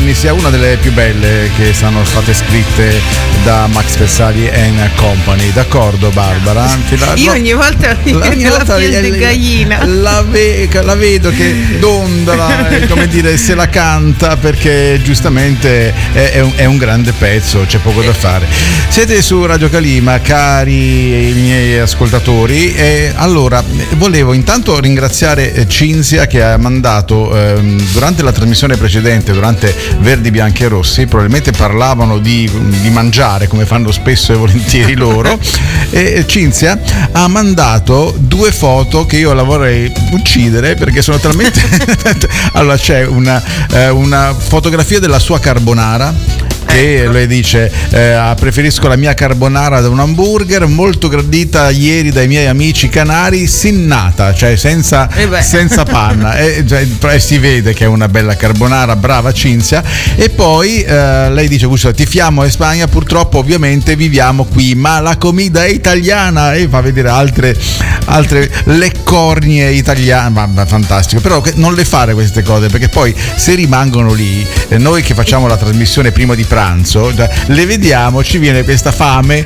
anni sia una delle più belle che sono state scritte da Max Pezzali and Company. D'accordo, Barbara? Io ogni volta la piel di gallina la vedo che dondola, come dire, se la canta, perché giustamente è un grande pezzo, c'è poco da fare. Siete su Radio Calima, cari miei ascoltatori, e allora volevo intanto ringraziare Cinzia, che ha mandato durante la trasmissione precedente, durante Verdi, Bianchi e Rossi, probabilmente parlavano di mangiare, come fanno spesso e volentieri loro, e Cinzia ha mandato 2 foto che io la vorrei uccidere, perché sono talmente allora c'è una fotografia della sua carbonara, che lei dice preferisco la mia carbonara da un hamburger, molto gradita ieri dai miei amici canari, sinnata, cioè senza panna, si vede che è una bella carbonara, brava Cinzia. E poi lei dice: ti fiamo in Spagna, purtroppo ovviamente viviamo qui, ma la comida è italiana, e fa vedere altre le cornie italiane, ma fantastico. Però non le fare queste cose, perché poi se rimangono lì, noi che facciamo la trasmissione prima di pranzo, le vediamo, ci viene questa fame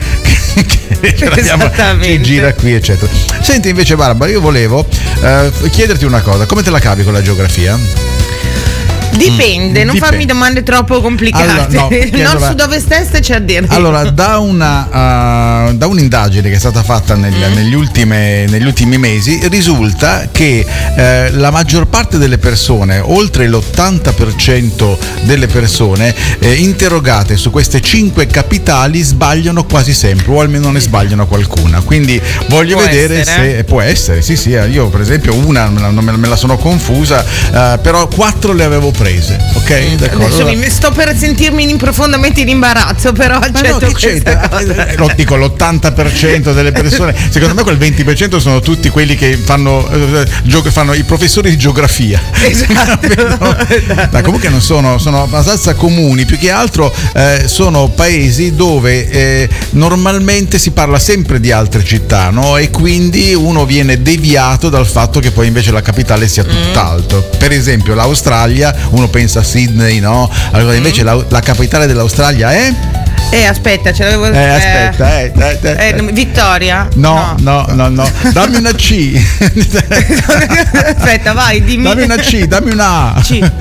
che gira qui, eccetera. Senti, invece Barbara, io volevo chiederti una cosa: come te la cavi con la geografia? Dipende, non farmi domande troppo complicate. Nord, sud, ovest, est c'è a dire. Allora, da un'indagine che è stata fatta negli ultimi mesi, risulta che la maggior parte delle persone, oltre l'80% delle persone interrogate su queste 5 capitali, sbagliano quasi sempre, o almeno ne sbagliano qualcuna. Quindi voglio vedere se può essere. Sì, io per esempio una me la sono confusa, però 4 le avevo prese, ok? D'accordo. Adesso sto per sentirmi profondamente in imbarazzo, però accetto questa cosa. Dico, l'80% delle persone, secondo me quel 20% sono tutti quelli che fanno i professori di geografia. Esatto. Ma comunque non sono abbastanza comuni, più che altro sono paesi dove normalmente si parla sempre di altre città, no? E quindi uno viene deviato dal fatto che poi invece la capitale sia tutt'altro. Per esempio l'Australia, uno pensa a Sydney, no? Allora invece la capitale dell'Australia è? Aspetta, ce l'avevo. Vittoria? No. Dammi una C. Aspetta, vai, dimmi. Dammi una C, dammi una A. C.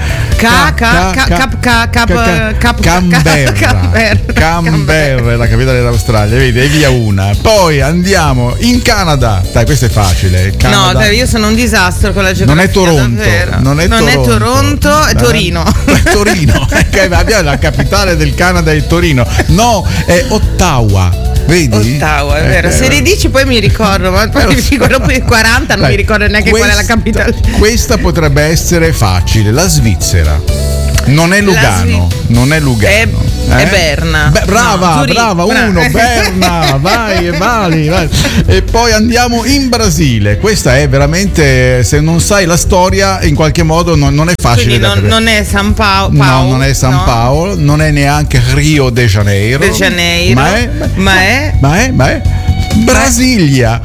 Canberra è la capitale dell'Australia, vedi, e via una. Poi andiamo in Canada. Dai, questo è facile. No, dai, io sono un disastro con la geografia. Non è Toronto. Non è Toronto, è Torino. Torino. Abbiamo la capitale del Canada è Torino. No, è Ottawa. Vedi? Ottawa, è vero. Se le dici poi mi ricordo, ma poi mi dicono poi 40, non mi ricordo neanche qual è la capitale. Questa potrebbe essere facile, la Svizzera. Non è Lugano, È Berna. Brava, Berna, vai. E poi andiamo in Brasile. Questa è veramente, se non sai la storia, in qualche modo non è facile. Quindi non è San Paolo. No, non è San Paolo, non è neanche Rio de Janeiro. Ma è Brasilia.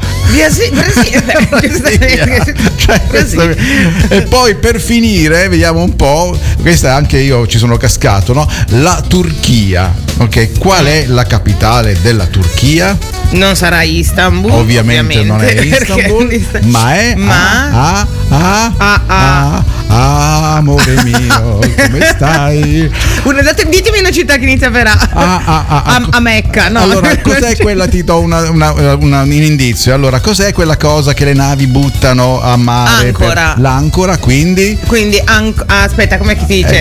E poi per finire, vediamo un po', questa anche io ci sono cascato, no? La Turchia. Ok, qual è la capitale della Turchia? Non sarà Istanbul. Ovviamente non è Istanbul, ma è amore mio, come stai? Ditemi una città che inizia per A Mecca, no? Allora, cos'è quella? Ti do un indizio. Allora, cos'è quella cosa che le navi buttano a mare? Ancora. L'àncora, quindi aspetta, com'è che si dice?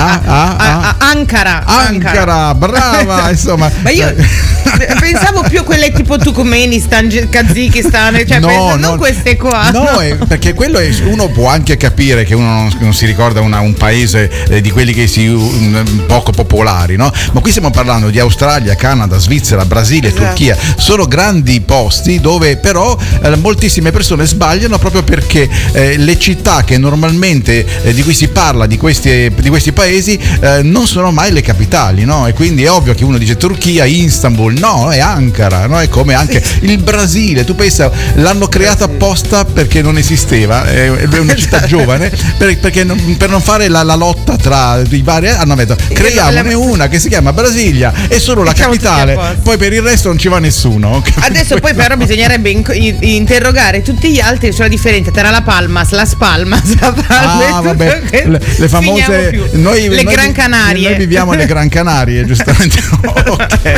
Ankara, brava, insomma. Ma io pensavo più a quelle tipo Turkmenistan, Kazakistan, cioè non queste qua. No, perché quello uno può anche capire che uno non si ricorda un paese di quelli che poco popolari, no? Ma qui stiamo parlando di Australia, Canada, Svizzera, Brasile, esatto. Turchia. Sono grandi posti dove però moltissime persone sbagliano, proprio perché le città che normalmente di cui si parla di questi paesi non sono mai le capitali, no? E quindi è ovvio che uno dice Turchia, Istanbul, no, è Ankara, no? È come anche il Brasile, tu pensa, l'hanno creata apposta perché non esisteva, è una città giovane, perché per non fare la lotta tra i vari hanno detto creiamone una che si chiama Brasilia, è solo la capitale, poi per il resto non ci va nessuno. Adesso poi però bisognerebbe interrogare tutti gli altri sulla differenza tra la Palmas, la Spalmas, la Palma, vabbè, le famose le Gran Canarie. Noi viviamo alle Gran Canarie, giustamente. Ok.